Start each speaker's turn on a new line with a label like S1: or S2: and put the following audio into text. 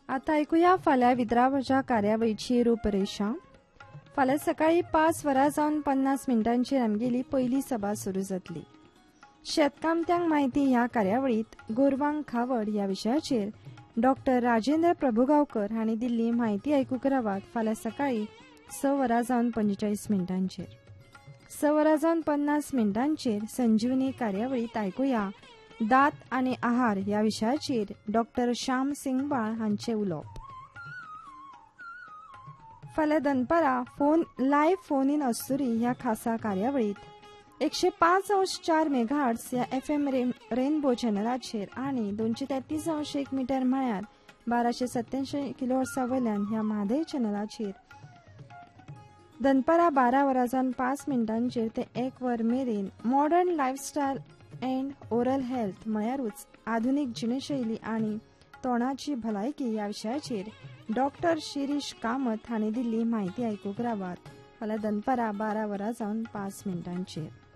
S1: आता ऐकूया फाल्यां विद्रावाच्या कार्यावळीची रूपरेषा. फाल्यां सकाळी 5:50 आमगेली पयली सभा सुरू जातली. शेतकामत्यांक म्हायती ह्या कार्यावळीत गोरवांक खावड ह्या विशयाचेर डॉक्टर राजेंद्र प्रभुगांवकर हांणी दिल्ली म्हायती आयकूंक रावात फाल्यां सकाळी 6:45 6:50 संजीवनी कार्यावळीत ऐकूया दात आनी आहार ह्या विशयाचेर डॉक्टर श्याम सिंगबाळ हांचे उलोवप. फाल्यां दनपारां लायव्ह फोन इन अस्तुरी ह्या खासा कार्यावळीत 105.4 मेगाहर्ट्ज ह्या FM रेनबो चॅनलाचेर आनी 233.1 मीटर म्हळ्यार 1287 किलोहर्ट्झा वयल्यान ह्या म्हादेव चॅनलाचेर दनपारां 12:05 ते 1 वर मेरेन modern lifestyle and oral health म्हळ्यारूच आधुनीक जिणेशैली आनी तोंडाची भलायकी ह्या विशयाचेर डॉक्टर शिरीष कामत हांणी दिल्ली म्हायती आयकूंक रावात फाल्यां दनपारां 12:05